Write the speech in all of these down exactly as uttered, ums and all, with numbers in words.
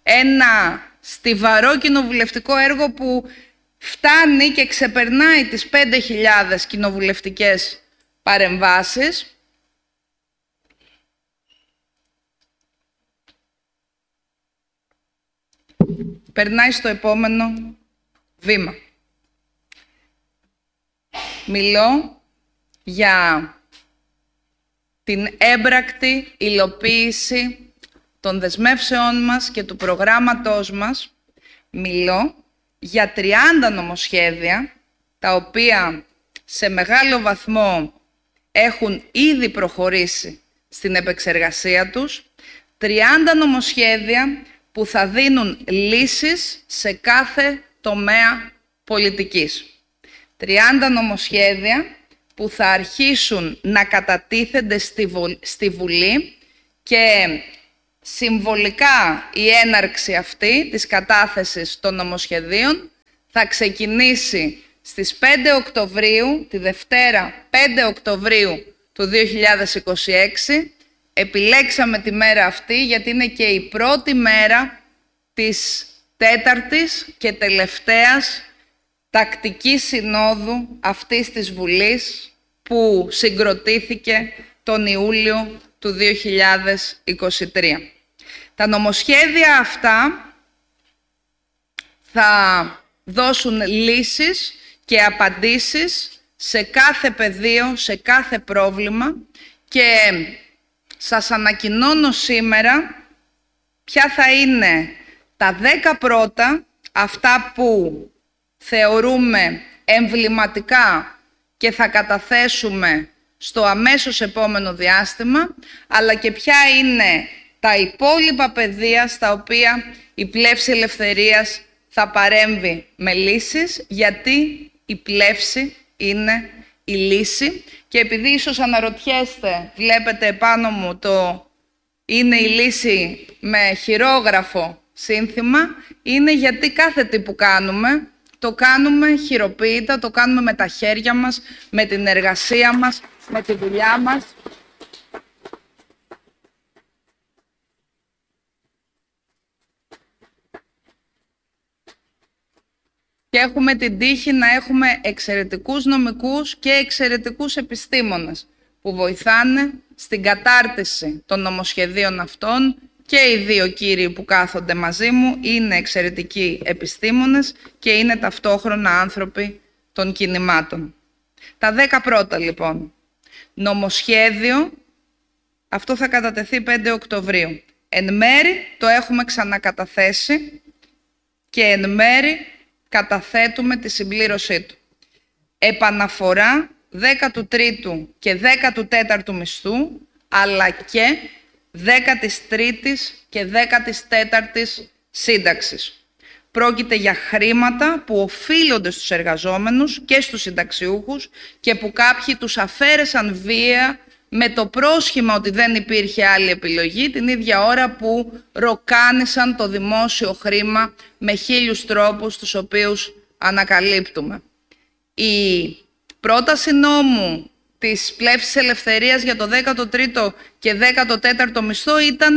ένα στιβαρό κοινοβουλευτικό έργο που φτάνει και ξεπερνάει τις πέντε χιλιάδες κοινοβουλευτικές παρεμβάσεις. Περνάει στο επόμενο βήμα. Μιλώ για την έμπρακτη υλοποίηση των δεσμεύσεών μας και του προγράμματός μας. Μιλώ για τριάντα νομοσχέδια, τα οποία σε μεγάλο βαθμό έχουν ήδη προχωρήσει στην επεξεργασία τους. τριάντα νομοσχέδια που θα δίνουν λύσεις σε κάθε τομέα πολιτικής. τριάντα νομοσχέδια που θα αρχίσουν να κατατίθενται στη Βουλή και συμβολικά η έναρξη αυτή της κατάθεσης των νομοσχεδίων θα ξεκινήσει στις πέντε Οκτωβρίου, τη Δευτέρα πέντε Οκτωβρίου του δύο χιλιάδες είκοσι έξι. Επιλέξαμε τη μέρα αυτή γιατί είναι και η πρώτη μέρα της τέταρτης και τελευταίας τακτικής συνόδου αυτής της Βουλής που συγκροτήθηκε τον Ιούλιο του δύο χιλιάδες είκοσι τρία. Τα νομοσχέδια αυτά θα δώσουν λύσεις και απαντήσεις σε κάθε πεδίο, σε κάθε πρόβλημα και σας ανακοινώνω σήμερα ποια θα είναι τα δέκα πρώτα, αυτά που θεωρούμε εμβληματικά και θα καταθέσουμε στο αμέσως επόμενο διάστημα, αλλά και ποια είναι τα υπόλοιπα πεδία στα οποία η Πλεύση Ελευθερίας θα παρέμβει με λύσεις, γιατί η πλεύση είναι η λύση. Και επειδή ίσως αναρωτιέστε, βλέπετε επάνω μου το είναι η λύση με χειρόγραφο σύνθημα, είναι γιατί κάθε τι που κάνουμε, το κάνουμε χειροποίητα, το κάνουμε με τα χέρια μας, με την εργασία μας, με τη δουλειά μας. Και έχουμε την τύχη να έχουμε εξαιρετικούς νομικούς και εξαιρετικούς επιστήμονες που βοηθάνε στην κατάρτιση των νομοσχεδίων αυτών. Και οι δύο κύριοι που κάθονται μαζί μου είναι εξαιρετικοί επιστήμονες και είναι ταυτόχρονα άνθρωποι των κινημάτων. Τα δέκα πρώτα λοιπόν. Νομοσχέδιο, αυτό θα κατατεθεί πέντε Οκτωβρίου. Εν μέρη το έχουμε ξανακαταθέσει και εν μέρη καταθέτουμε τη συμπλήρωσή του. Επαναφορά δέκατου τρίτου και δέκατου τέταρτου μισθού, αλλά και δέκατης τρίτης και δέκατης τέταρτης σύνταξης. Πρόκειται για χρήματα που οφείλονται στους εργαζόμενους και στους συνταξιούχους και που κάποιοι τους αφαίρεσαν βία με το πρόσχημα ότι δεν υπήρχε άλλη επιλογή, την ίδια ώρα που ροκάνησαν το δημόσιο χρήμα με χίλιους τρόπους τους οποίους ανακαλύπτουμε. Η πρόταση νόμου της Πλεύσης Ελευθερίας για το δέκατο τρίτο και δέκατο τέταρτο μισθό ήταν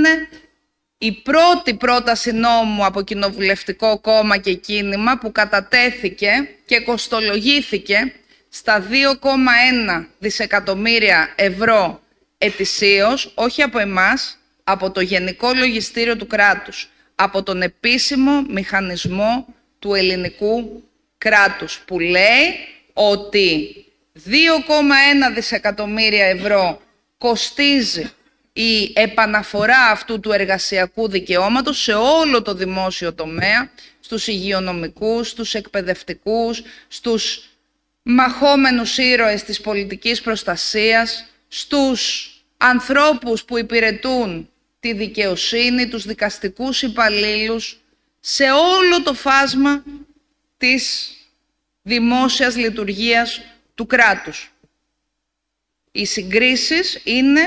η πρώτη πρόταση νόμου από κοινοβουλευτικό κόμμα και κίνημα που κατατέθηκε και κοστολογήθηκε στα δύο κόμμα ένα δισεκατομμύρια ευρώ ετησίως, όχι από εμάς, από το Γενικό Λογιστήριο του κράτους, από τον επίσημο μηχανισμό του ελληνικού κράτους, που λέει ότι δύο κόμμα ένα δισεκατομμύρια ευρώ κοστίζει η επαναφορά αυτού του εργασιακού δικαιώματος σε όλο το δημόσιο τομέα, στους υγειονομικούς, στους εκπαιδευτικούς, στους μαχόμενους ήρωες της πολιτικής προστασίας, στους ανθρώπους που υπηρετούν τη δικαιοσύνη, τους δικαστικούς υπαλλήλους, σε όλο το φάσμα της δημόσιας λειτουργίας του κράτους. Οι συγκρίσεις είναι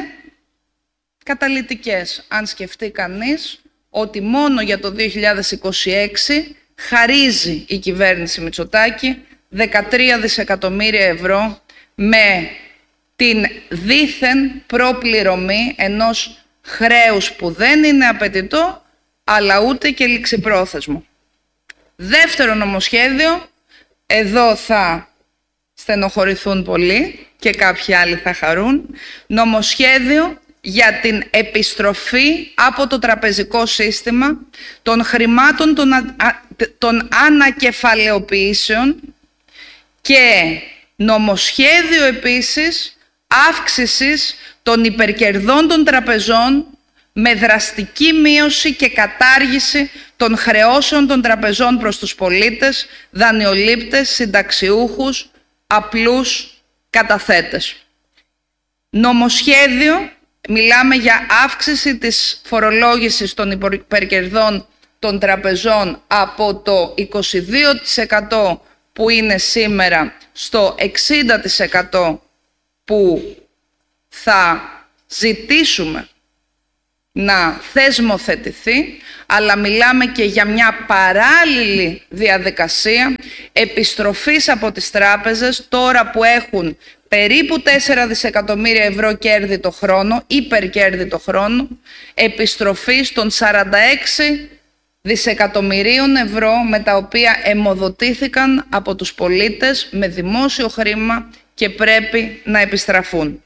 καταλυτικές, αν σκεφτεί κανείς ότι μόνο για το δύο χιλιάδες είκοσι έξι χαρίζει η κυβέρνηση Μητσοτάκη δεκατρία δισεκατομμύρια ευρώ με την δήθεν προπληρωμή ενός χρέους που δεν είναι απαιτητό, αλλά ούτε και ληξιπρόθεσμο. Δεύτερο νομοσχέδιο, εδώ θα στενοχωρηθούν πολλοί και κάποιοι άλλοι θα χαρούν, νομοσχέδιο για την επιστροφή από το τραπεζικό σύστημα των χρημάτων των, α, των ανακεφαλαιοποιήσεων και νομοσχέδιο επίσης αύξησης των υπερκερδών των τραπεζών με δραστική μείωση και κατάργηση των χρεώσεων των τραπεζών προς τους πολίτες, δανειολήπτες, συνταξιούχους, απλούς καταθέτες. Νομοσχέδιο, μιλάμε για αύξηση της φορολόγησης των υπερκερδών των τραπεζών από το είκοσι δύο τοις εκατό που είναι σήμερα στο εξήντα τοις εκατό που θα ζητήσουμε να θεσμοθετηθεί, αλλά μιλάμε και για μια παράλληλη διαδικασία επιστροφής από τις τράπεζες, τώρα που έχουν περίπου τέσσερα δισεκατομμύρια ευρώ κέρδη το χρόνο, υπερκέρδη το χρόνο, επιστροφής των σαράντα έξι δισεκατομμυρίων ευρώ με τα οποία αιμοδοτήθηκαν από τους πολίτες με δημόσιο χρήμα και πρέπει να επιστραφούν.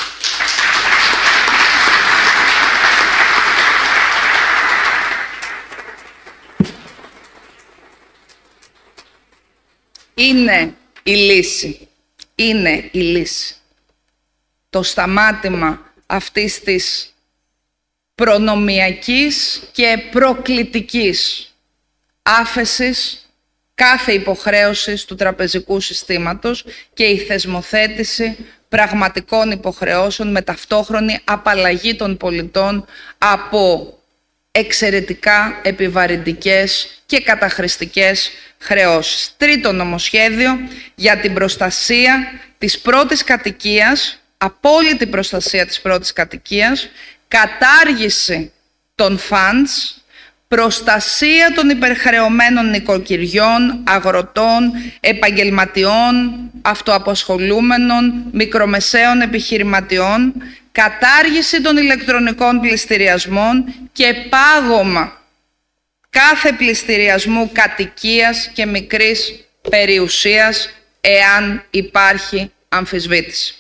Είναι η λύση. Είναι η λύση. Το σταμάτημα αυτής της προνομιακής και προκλητικής άφεσης κάθε υποχρέωσης του τραπεζικού συστήματος και η θεσμοθέτηση πραγματικών υποχρεώσεων με ταυτόχρονη απαλλαγή των πολιτών από εξαιρετικά επιβαρυντικές και καταχρηστικές χρεώσεις. Τρίτο νομοσχέδιο για την προστασία της πρώτης κατοικίας, απόλυτη προστασία της πρώτης κατοικίας, κατάργηση των funds, προστασία των υπερχρεωμένων νοικοκυριών, αγροτών, επαγγελματιών, αυτοαπασχολούμενων, μικρομεσαίων επιχειρηματιών, κατάργηση των ηλεκτρονικών πληστηριασμών και πάγωμα κάθε πληστηριασμού κατοικίας και μικρής περιουσίας εάν υπάρχει αμφισβήτηση.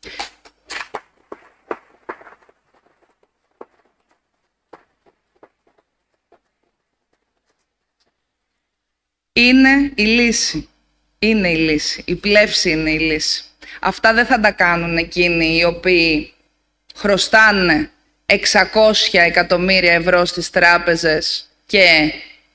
Είναι η λύση. Είναι η λύση. Η πλεύση είναι η λύση. Αυτά δεν θα τα κάνουν εκείνοι οι οποίοι χρωστάνε εξακόσια εκατομμύρια ευρώ στις τράπεζες και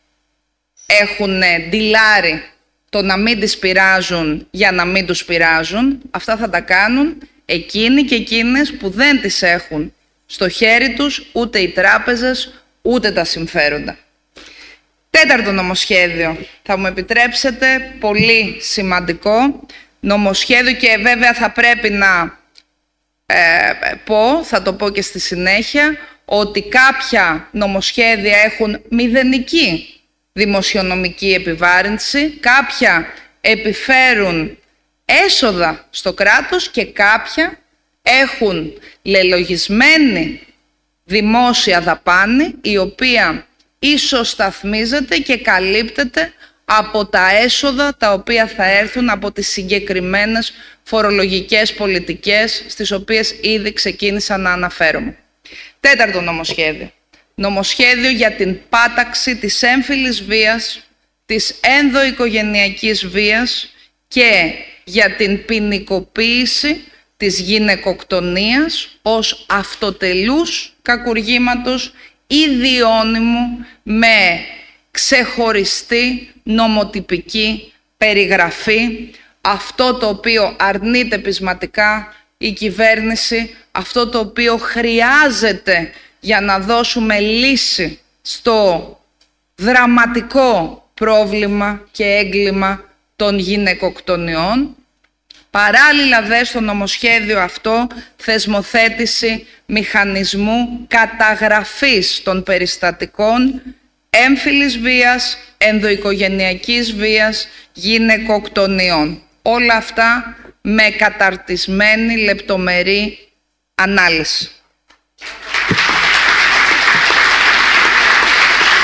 έχουν ντυλάρει το να μην τις πειράζουν για να μην τους πειράζουν. Αυτά θα τα κάνουν εκείνοι και εκείνες που δεν τις έχουν στο χέρι τους ούτε οι τράπεζες ούτε τα συμφέροντα. Τέταρτο νομοσχέδιο, θα μου επιτρέψετε, πολύ σημαντικό νομοσχέδιο και βέβαια θα πρέπει να ε, πω, θα το πω και στη συνέχεια, ότι κάποια νομοσχέδια έχουν μηδενική δημοσιονομική επιβάρυνση, κάποια επιφέρουν έσοδα στο κράτος και κάποια έχουν λελογισμένη δημόσια δαπάνη, η οποία ισοσταθμίζεται και καλύπτεται από τα έσοδα τα οποία θα έρθουν από τις συγκεκριμένες φορολογικές πολιτικές στις οποίες ήδη ξεκίνησα να αναφέρομαι. Τέταρτο νομοσχέδιο. Νομοσχέδιο για την πάταξη της έμφυλης βίας, της ενδοοικογενειακής βίας και για την ποινικοποίηση της γυναικοκτονίας ως αυτοτελούς κακουργήματος ιδιώνυμου με ξεχωριστή νομοτυπική περιγραφή, αυτό το οποίο αρνείται πεισματικά η κυβέρνηση, αυτό το οποίο χρειάζεται για να δώσουμε λύση στο δραματικό πρόβλημα και έγκλημα των γυναικοκτονιών. Παράλληλα δε στο νομοσχέδιο αυτό θεσμοθέτηση μηχανισμού καταγραφής των περιστατικών έμφυλης βίας, ενδοοικογενειακής βίας, γυναικοκτονιών. Όλα αυτά με καταρτισμένη λεπτομερή ανάλυση.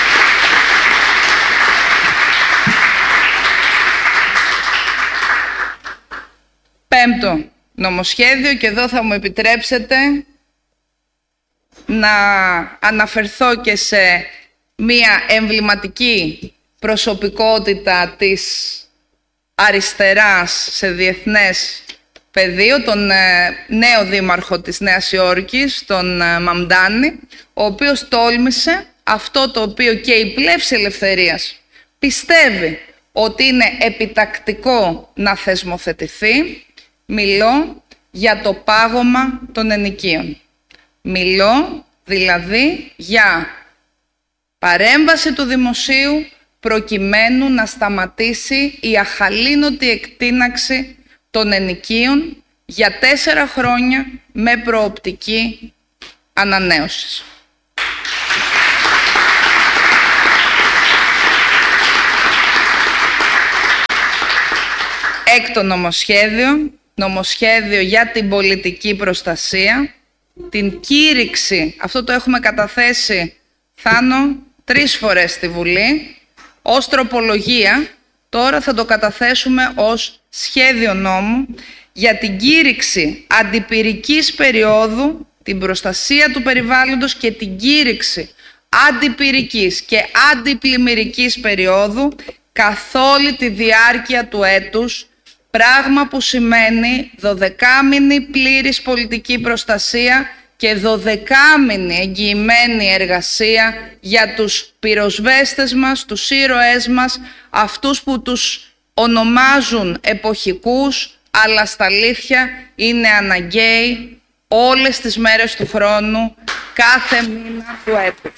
πέμπτο νομοσχέδιο, και εδώ θα μου επιτρέψετε να αναφερθώ και σε μία εμβληματική προσωπικότητα της αριστεράς σε διεθνές πεδίο, τον νέο δήμαρχο της Νέας Υόρκης, τον Μαμντάνη, ο οποίος τόλμησε αυτό το οποίο και η Πλεύση Ελευθερίας πιστεύει ότι είναι επιτακτικό να θεσμοθετηθεί. Μιλώ για το πάγωμα των ενοικίων. Μιλώ δηλαδή για παρέμβαση του δημοσίου προκειμένου να σταματήσει η αχαλήνωτη εκτείναξη των ενοικίων για τέσσερα χρόνια με προοπτική ανανέωσης. Έκτο νομοσχέδιο, νομοσχέδιο για την πολιτική προστασία, την κήρυξη, αυτό το έχουμε καταθέσει, Θάνο, τρεις φορές στη Βουλή, ως τροπολογία, τώρα θα το καταθέσουμε ως σχέδιο νόμου για την κήρυξη αντιπυρικής περίοδου, την προστασία του περιβάλλοντος και την κήρυξη αντιπυρικής και αντιπλημμυρικής περίοδου καθ' όλη τη διάρκεια του έτους, πράγμα που σημαίνει δωδεκάμηνη πλήρης πολιτική προστασία και δωδεκάμηνη εγγυημένη εργασία για τους πυροσβέστες μας, τους ήρωές μας, αυτούς που τους ονομάζουν εποχικούς, αλλά στα αλήθεια είναι αναγκαίοι όλες τις μέρες του χρόνου, κάθε μήνα του έτους.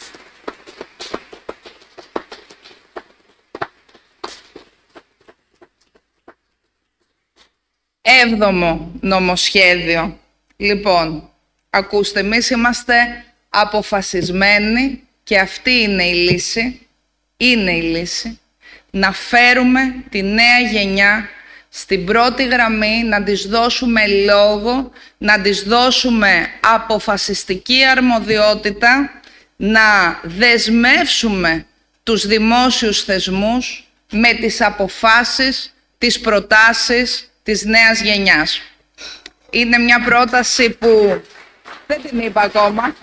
Έβδομο νομοσχέδιο. Λοιπόν, ακούστε, εμείς είμαστε αποφασισμένοι και αυτή είναι η λύση, είναι η λύση, να φέρουμε τη νέα γενιά στην πρώτη γραμμή, να της δώσουμε λόγο, να της δώσουμε αποφασιστική αρμοδιότητα, να δεσμεύσουμε τους δημόσιους θεσμούς με τις αποφάσεις, τις προτάσεις της νέας γενιάς. Είναι μια πρόταση που δεν την είπα ακόμα.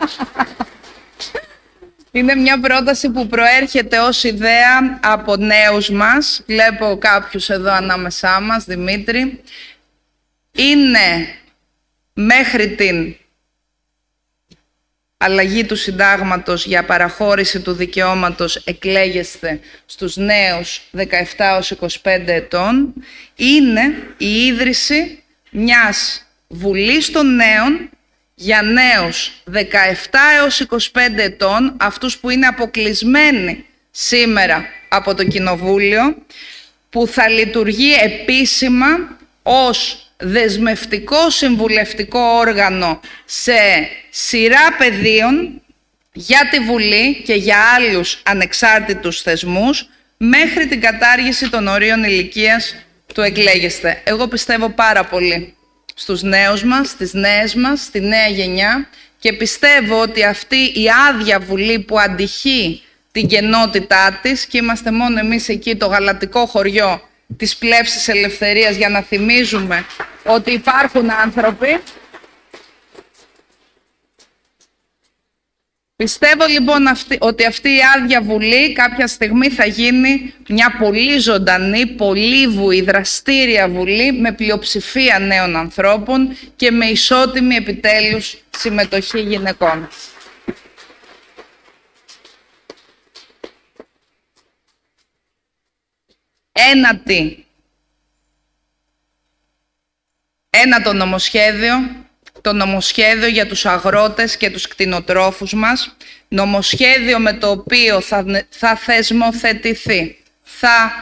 Είναι μια πρόταση που προέρχεται ως ιδέα από νέους μας. Βλέπω κάποιους εδώ ανάμεσά μας, Δημήτρη. Είναι μέχρι την αλλαγή του συντάγματος για παραχώρηση του δικαιώματος εκλέγεστε στους νέους δεκαεπτά έως είκοσι πέντε ετών, είναι η ίδρυση μιας Βουλής των Νέων για νέους δεκαεπτά έως είκοσι πέντε ετών, αυτούς που είναι αποκλεισμένοι σήμερα από το Κοινοβούλιο, που θα λειτουργεί επίσημα ως δεσμευτικό συμβουλευτικό όργανο σε σειρά πεδίων για τη Βουλή και για άλλους ανεξάρτητους θεσμούς μέχρι την κατάργηση των ορίων ηλικίας του εκλέγεστε. Εγώ πιστεύω πάρα πολύ στους νέους μας, στις νέες μας, στη νέα γενιά και πιστεύω ότι αυτή η άδεια Βουλή που αντυχεί την κενότητά της, και είμαστε μόνο εμείς εκεί, το γαλατικό χωριό της Πλεύσης Ελευθερίας, για να θυμίζουμε ότι υπάρχουν άνθρωποι. Πιστεύω λοιπόν αυτή, ότι αυτή η άδεια Βουλή κάποια στιγμή θα γίνει μια πολύ ζωντανή, πολύβουη, δραστήρια Βουλή με πλειοψηφία νέων ανθρώπων και με ισότιμη επιτέλους συμμετοχή γυναικών. Ένατη, ένατο νομοσχέδιο, το νομοσχέδιο για τους αγρότες και τους κτηνοτρόφους μας, νομοσχέδιο με το οποίο θα, θα θεσμοθετηθεί, θα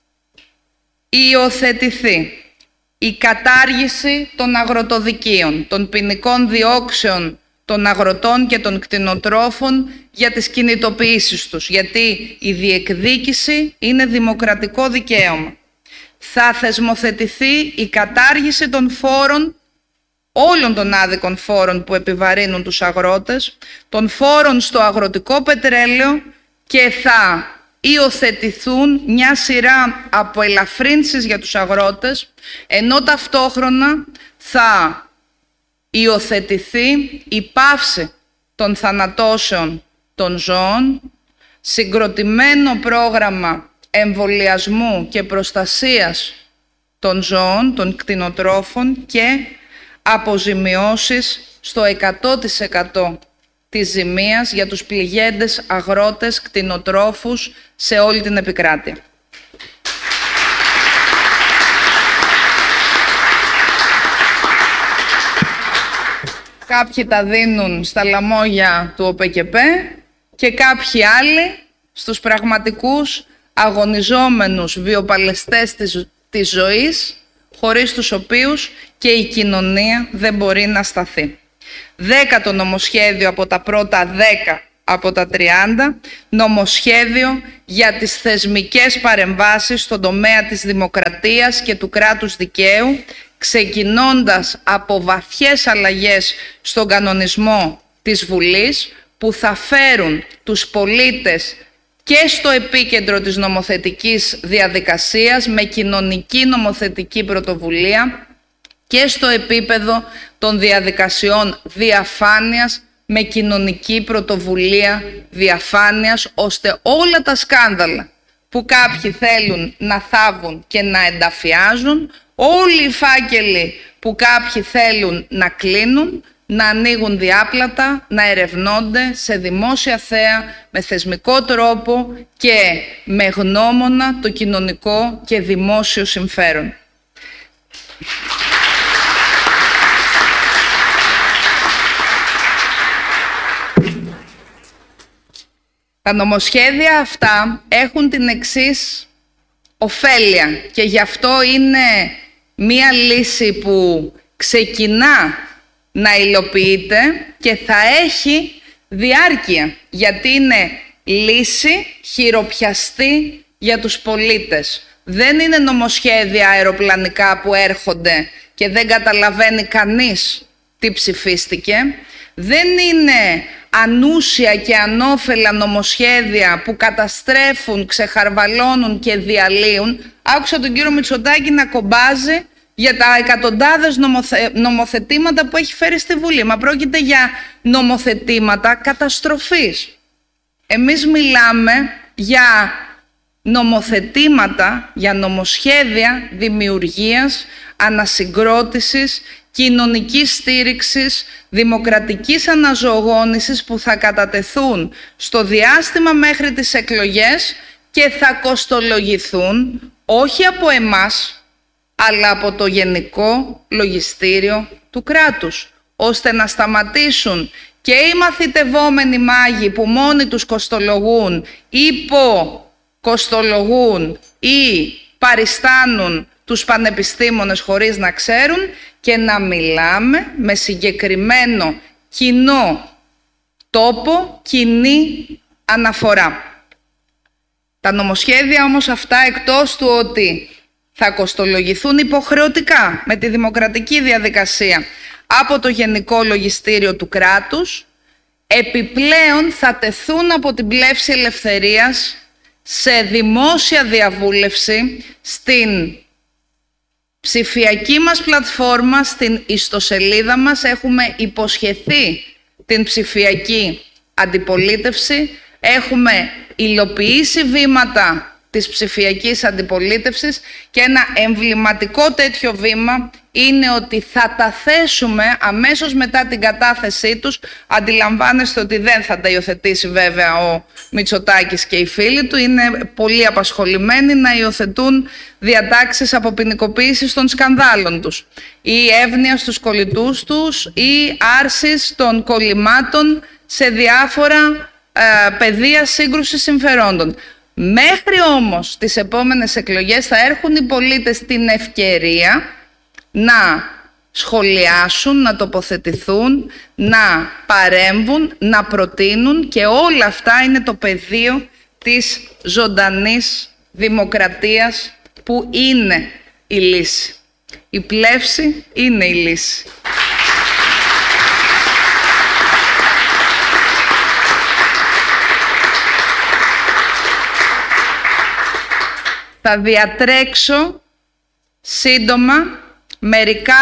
υιοθετηθεί η κατάργηση των αγροτοδικείων, των ποινικών διώξεων των αγροτών και των κτηνοτρόφων για τις κινητοποιήσεις τους, γιατί η διεκδίκηση είναι δημοκρατικό δικαίωμα. Θα θεσμοθετηθεί η κατάργηση των φόρων, όλων των άδικων φόρων που επιβαρύνουν τους αγρότες, των φόρων στο αγροτικό πετρέλαιο, και θα υιοθετηθούν μια σειρά από ελαφρύνσεις για τους αγρότες, ενώ ταυτόχρονα θα υιοθετηθεί η πάυση των θανατώσεων των ζώων, συγκροτημένο πρόγραμμα εμβολιασμού και προστασίας των ζώων, των κτηνοτρόφων και αποζημιώσεις στο εκατό τοις εκατό της ζημίας για τους πληγέντες αγρότες, κτηνοτρόφους σε όλη την επικράτεια. Κάποιοι τα δίνουν στα λαμόγια του ΟΠΕΚΕΠΕ και κάποιοι άλλοι στους πραγματικούς αγωνιζόμενους βιοπαλαιστές της, της ζωής, χωρίς τους οποίους και η κοινωνία δεν μπορεί να σταθεί. Δέκατο νομοσχέδιο από τα πρώτα δέκα από τα τριάντα, νομοσχέδιο για τις θεσμικές παρεμβάσεις στον τομέα της δημοκρατίας και του κράτους δικαίου, ξεκινώντας από βαθιές αλλαγές στον κανονισμό της Βουλής, που θα φέρουν τους πολίτες και στο επίκεντρο της νομοθετικής διαδικασίας με κοινωνική νομοθετική πρωτοβουλία και στο επίπεδο των διαδικασιών διαφάνειας με κοινωνική πρωτοβουλία διαφάνειας, ώστε όλα τα σκάνδαλα που κάποιοι θέλουν να θάβουν και να ενταφιάζουν, όλοι οι φάκελοι που κάποιοι θέλουν να κλείνουν, να ανοίγουν διάπλατα, να ερευνώνται σε δημόσια θέα, με θεσμικό τρόπο και με γνώμονα το κοινωνικό και δημόσιο συμφέρον. Τα νομοσχέδια αυτά έχουν την εξής ωφέλεια και γι' αυτό είναι μία λύση που ξεκινά να υλοποιείται και θα έχει διάρκεια, γιατί είναι λύση χειροπιαστή για τους πολίτες. Δεν είναι νομοσχέδια αεροπλανικά που έρχονται και δεν καταλαβαίνει κανείς τι ψηφίστηκε. Δεν είναι ανούσια και ανώφελα νομοσχέδια που καταστρέφουν, ξεχαρβαλώνουν και διαλύουν. Άκουσα τον κύριο Μητσοτάκη να κομπάζει για τα εκατοντάδες νομοθε... νομοθετήματα που έχει φέρει στη Βουλή. Μα πρόκειται για νομοθετήματα καταστροφής. Εμείς μιλάμε για νομοθετήματα, για νομοσχέδια δημιουργίας, ανασυγκρότησης, κοινωνικής στήριξης, δημοκρατικής αναζωογόνησης που θα κατατεθούν στο διάστημα μέχρι τις εκλογές και θα κοστολογηθούν όχι από εμάς, αλλά από το Γενικό Λογιστήριο του κράτους, ώστε να σταματήσουν και οι μαθητευόμενοι μάγοι που μόνοι τους κοστολογούν, υποκοστολογούν ή παριστάνουν τους πανεπιστήμονες χωρίς να ξέρουν, και να μιλάμε με συγκεκριμένο κοινό τόπο, κοινή αναφορά. Τα νομοσχέδια όμως αυτά, εκτός του ότι θα κοστολογηθούν υποχρεωτικά με τη δημοκρατική διαδικασία από το Γενικό Λογιστήριο του κράτους, επιπλέον θα τεθούν από την Πλεύση Ελευθερίας σε δημόσια διαβούλευση στην ψηφιακή μας πλατφόρμα, στην ιστοσελίδα μας. Έχουμε υποσχεθεί την ψηφιακή αντιπολίτευση, έχουμε υλοποιήσει βήματα της ψηφιακής αντιπολίτευσης και ένα εμβληματικό τέτοιο βήμα είναι ότι θα τα θέσουμε αμέσως μετά την κατάθεσή τους. Αντιλαμβάνεστε ότι δεν θα τα υιοθετήσει βέβαια ο Μητσοτάκης και οι φίλοι του. Είναι πολύ απασχολημένοι να υιοθετούν διατάξεις αποποινικοποίησης των σκανδάλων τους, ή εύνοια στους κολλητούς τους, ή άρσης των κολλημάτων σε διάφορα ε, πεδία σύγκρουσης συμφερόντων. Μέχρι όμως τις επόμενες εκλογές θα έρχουν οι πολίτες την ευκαιρία να σχολιάσουν, να τοποθετηθούν, να παρέμβουν, να προτείνουν, και όλα αυτά είναι το πεδίο της ζωντανής δημοκρατίας που είναι η λύση. Η πλεύση είναι η λύση. Θα διατρέξω σύντομα μερικά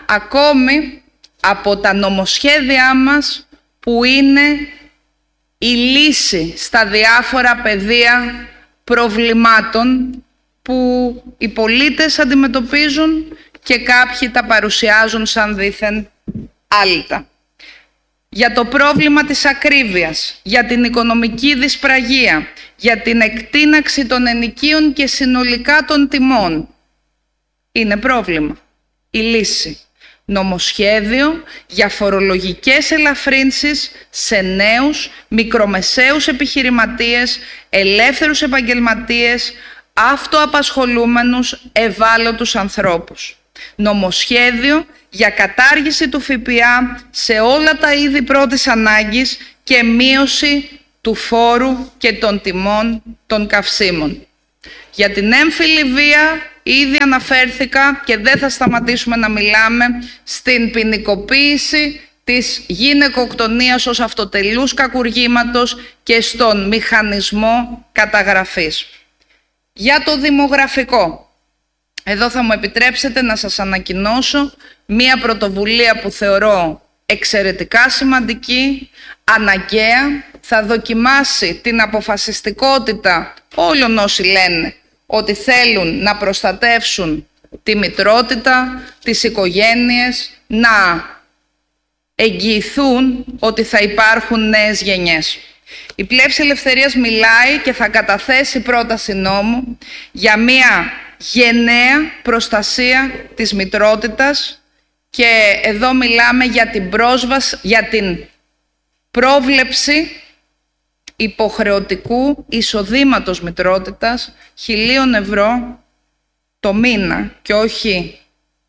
ακόμη από τα νομοσχέδιά μας που είναι η λύση στα διάφορα πεδία προβλημάτων που οι πολίτες αντιμετωπίζουν και κάποιοι τα παρουσιάζουν σαν δήθεν άλυτα. Για το πρόβλημα της ακρίβειας, για την οικονομική δυσπραγία, για την εκτείναξη των ενοικίων και συνολικά των τιμών. Είναι πρόβλημα. Η λύση. Νομοσχέδιο για φορολογικές ελαφρύνσεις σε νέους, μικρομεσαίους επιχειρηματίες, ελεύθερους επαγγελματίες, αυτοαπασχολούμενους, ευάλωτους ανθρώπους. Νομοσχέδιο για κατάργηση του ΦΠΑ σε όλα τα είδη πρώτης ανάγκης και μείωση του φόρου και των τιμών των καυσίμων. Για την έμφυλη βία ήδη αναφέρθηκα και δεν θα σταματήσουμε να μιλάμε στην ποινικοποίηση της γυναικοκτονίας ως αυτοτελούς κακουργήματος και στον μηχανισμό καταγραφής. Για το δημογραφικό. Εδώ θα μου επιτρέψετε να σας ανακοινώσω μία πρωτοβουλία που θεωρώ εξαιρετικά σημαντική, αναγκαία, θα δοκιμάσει την αποφασιστικότητα όλων όσοι λένε ότι θέλουν να προστατεύσουν τη μητρότητα, τις οικογένειες, να εγγυηθούν ότι θα υπάρχουν νέες γενιές. Η Πλεύση Ελευθερίας μιλάει και θα καταθέσει πρόταση νόμου για μία γενναία προστασία της μητρότητας και εδώ μιλάμε για την πρόσβαση, για την πρόβλεψη υποχρεωτικού εισοδήματος μητρότητας χιλίων ευρώ το μήνα και όχι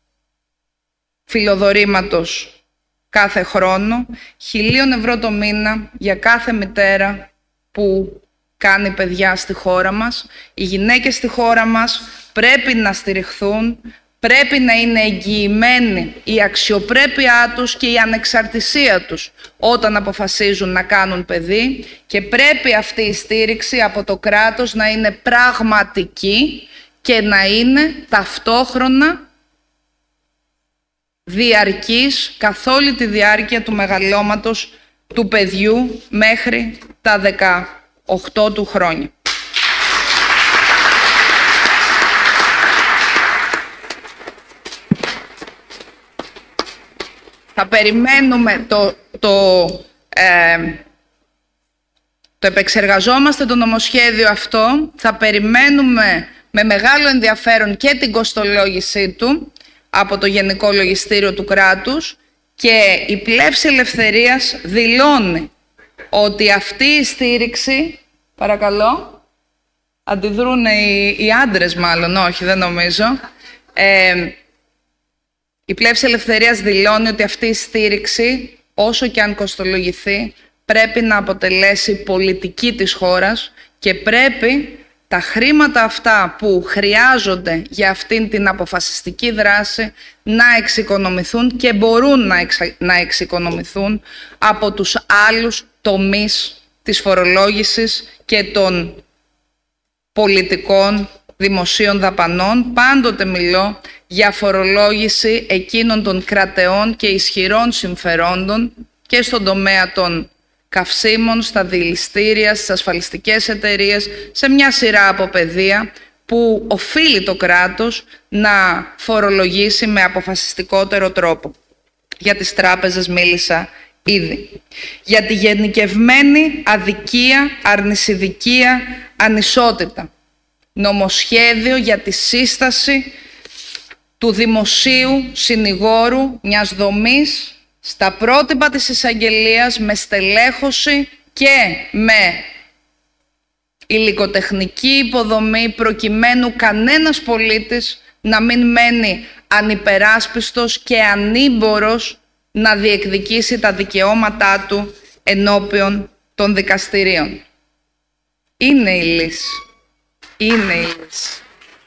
φιλοδορήματος κάθε χρόνο, χιλίων ευρώ το μήνα για κάθε μητέρα που κάνει παιδιά στη χώρα μας. Οι γυναίκες στη χώρα μας πρέπει να στηριχθούν, πρέπει να είναι εγγυημένοι η αξιοπρέπειά τους και η ανεξαρτησία τους όταν αποφασίζουν να κάνουν παιδί και πρέπει αυτή η στήριξη από το κράτος να είναι πραγματική και να είναι ταυτόχρονα διαρκής καθ' όλη τη διάρκεια του μεγαλώματος του παιδιού μέχρι τα δεκαοκτώ του χρόνια. Θα περιμένουμε το, το, ε, το επεξεργαζόμαστε το νομοσχέδιο αυτό, θα περιμένουμε με μεγάλο ενδιαφέρον και την κοστολόγησή του από το Γενικό Λογιστήριο του κράτους και η Πλεύση Ελευθερίας δηλώνει ότι αυτή η στήριξη, παρακαλώ, αντιδρούν οι, οι άντρες μάλλον, όχι δεν νομίζω, ε, η Πλεύση Ελευθερίας δηλώνει ότι αυτή η στήριξη, όσο και αν κοστολογηθεί, πρέπει να αποτελέσει πολιτική της χώρας και πρέπει τα χρήματα αυτά που χρειάζονται για αυτήν την αποφασιστική δράση να εξοικονομηθούν και μπορούν να, εξα... να εξοικονομηθούν από τους άλλους τομείς της φορολόγησης και των πολιτικών δημοσίων δαπανών. Πάντοτε μιλώ για φορολόγηση εκείνων των κρατεών και ισχυρών συμφερόντων και στον τομέα των καυσίμων, στα δηληστήρια, στις ασφαλιστικές εταιρείες, σε μια σειρά από πεδία που οφείλει το κράτος να φορολογήσει με αποφασιστικότερο τρόπο. Για τις τράπεζες μίλησα ήδη. Για τη γενικευμένη αδικία, αρνησιδικία, ανισότητα. Νομοσχέδιο για τη σύσταση του δημοσίου συνηγόρου μιας δομής στα πρότυπα της εισαγγελίας με στελέχωση και με υλικοτεχνική υποδομή προκειμένου κανένας πολίτης να μην μένει ανυπεράσπιστος και ανήμπορος να διεκδικήσει τα δικαιώματά του ενώπιον των δικαστηρίων. Είναι η λύση. Είναι η λύση.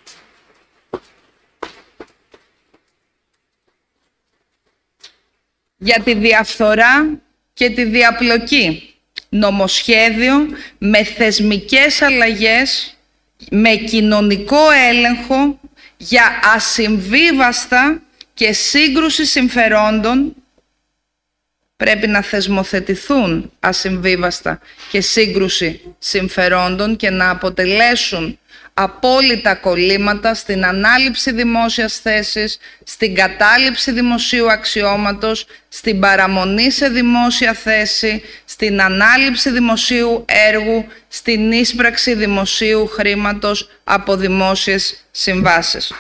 Για τη διαφθορά και τη διαπλοκή. Νομοσχέδιο με θεσμικές αλλαγές, με κοινωνικό έλεγχο για ασυμβίβαστα και σύγκρουση συμφερόντων πρέπει να θεσμοθετηθούν ασυμβίβαστα και σύγκρουση συμφερόντων και να αποτελέσουν απόλυτα κολλήματα στην ανάληψη δημόσιας θέσης, στην κατάληψη δημοσίου αξιώματος, στην παραμονή σε δημόσια θέση, στην ανάληψη δημοσίου έργου, στην ίσπραξη δημοσίου χρήματος από δημόσιες συμβάσεις.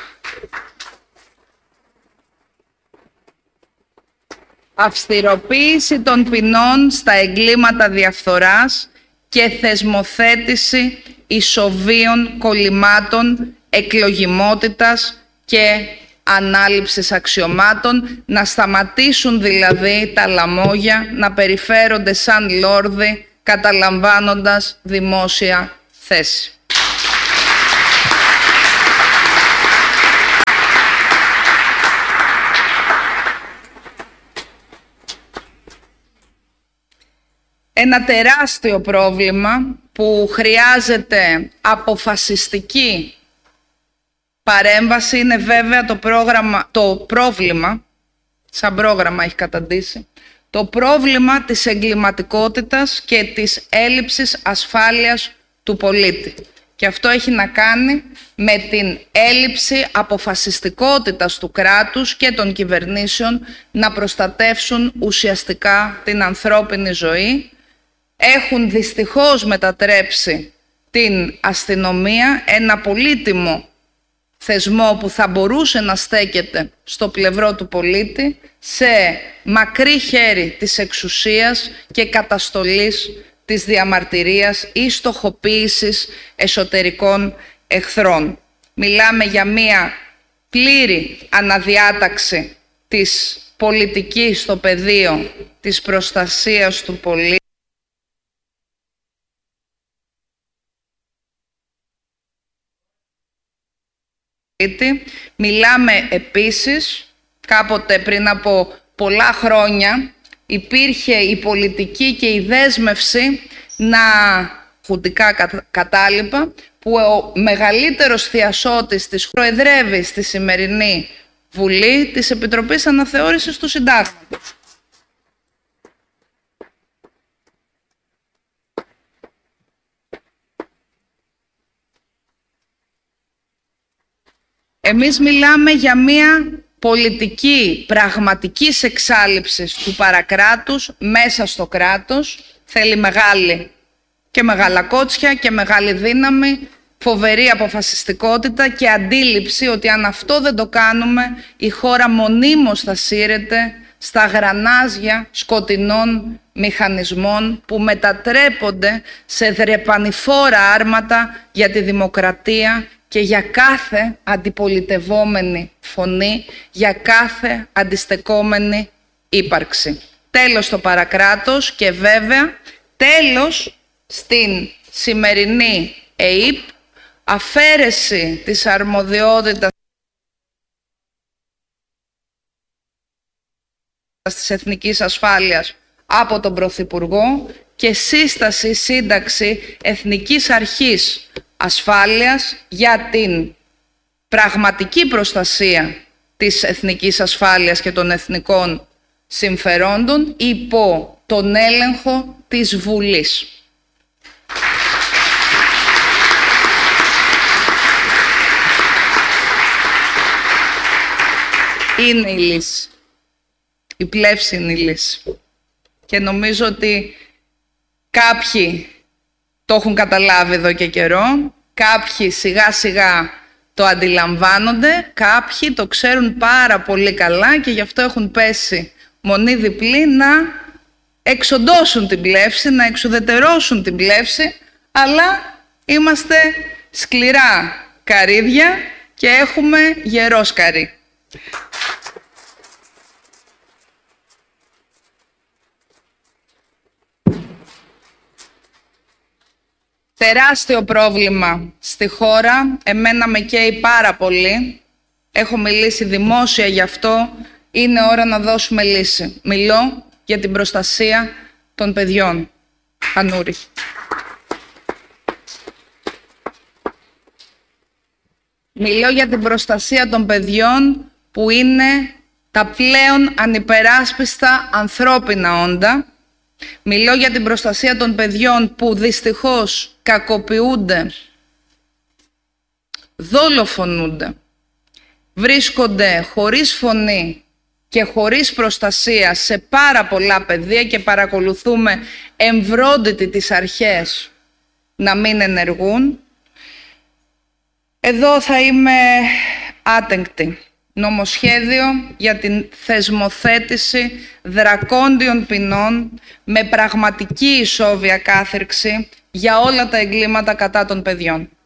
Αυστηροποίηση των ποινών στα εγκλήματα διαφθοράς και θεσμοθέτηση ισοβίων κολλημάτων εκλογιμότητας και ανάληψης αξιωμάτων, να σταματήσουν δηλαδή τα λαμόγια να περιφέρονται σαν λόρδοι καταλαμβάνοντας δημόσια θέση. Ένα τεράστιο πρόβλημα που χρειάζεται αποφασιστική παρέμβαση είναι βέβαια το, πρόγραμμα, το πρόβλημα, σαν πρόγραμμα έχει καταντήσει, το πρόβλημα της εγκληματικότητας και της έλλειψης ασφάλειας του πολίτη. Και αυτό έχει να κάνει με την έλλειψη αποφασιστικότητας του κράτους και των κυβερνήσεων να προστατεύσουν ουσιαστικά την ανθρώπινη ζωή. Έχουν δυστυχώς μετατρέψει την αστυνομία, ένα πολύτιμο θεσμό που θα μπορούσε να στέκεται στο πλευρό του πολίτη, σε μακρύ χέρι της εξουσίας και καταστολής της διαμαρτυρίας ή στοχοποίησης εσωτερικών εχθρών. Μιλάμε για μία πλήρη αναδιάταξη της πολιτικής στο πεδίο της προστασίας του πολίτη. Μιλάμε επίσης, κάποτε πριν από πολλά χρόνια, υπήρχε η πολιτική και η δέσμευση να χουντικά κατάλοιπα, που ο μεγαλύτερος θειασότης της προεδρεύει στη σημερινή Βουλή της Επιτροπής Αναθεώρησης του Συντάγματος. Εμείς μιλάμε για μία πολιτική πραγματικής εξάλειψης του παρακράτους μέσα στο κράτος. Θέλει μεγάλη και μεγάλα κότσια και μεγάλη δύναμη, φοβερή αποφασιστικότητα και αντίληψη ότι αν αυτό δεν το κάνουμε, η χώρα μονίμως θα σύρεται στα γρανάζια σκοτεινών μηχανισμών που μετατρέπονται σε δρεπανηφόρα άρματα για τη δημοκρατία και για κάθε αντιπολιτευόμενη φωνή, για κάθε αντιστεκόμενη ύπαρξη. Τέλος στο παρακράτος και βέβαια τέλος στην σημερινή ΕΥΠ, αφαίρεση της αρμοδιότητας της εθνικής ασφάλειας από τον Πρωθυπουργό και σύσταση, σύνταξη Εθνικής Αρχής Ασφάλειας για την πραγματική προστασία της εθνικής ασφάλειας και των εθνικών συμφερόντων υπό τον έλεγχο της Βουλής. Είναι η λύση. Η πλεύση είναι η λύση. Και νομίζω ότι κάποιοι το έχουν καταλάβει εδώ και καιρό, κάποιοι σιγά σιγά το αντιλαμβάνονται, κάποιοι το ξέρουν πάρα πολύ καλά και γι' αυτό έχουν πέσει μονή διπλή να εξοντώσουν την πλεύση, να εξουδετερώσουν την πλεύση, αλλά είμαστε σκληρά καρύδια και έχουμε γερό σκαρί. Τεράστιο πρόβλημα στη χώρα, εμένα με καίει πάρα πολύ. Έχω μιλήσει δημόσια γι' αυτό, είναι ώρα να δώσουμε λύση. Μιλώ για την προστασία των παιδιών. Πανούρη. Μιλώ για την προστασία των παιδιών που είναι τα πλέον ανυπεράσπιστα ανθρώπινα όντα. Μιλώ για την προστασία των παιδιών που δυστυχώς κακοποιούνται, δολοφονούνται, βρίσκονται χωρίς φωνή και χωρίς προστασία σε πάρα πολλά πεδία και παρακολουθούμε εμβρόντιτοι τις αρχές να μην ενεργούν. Εδώ θα είμαι άτεγκτη. Νομοσχέδιο για την θεσμοθέτηση δρακόντιων ποινών με πραγματική ισόβια κάθυρξη για όλα τα εγκλήματα κατά των παιδιών.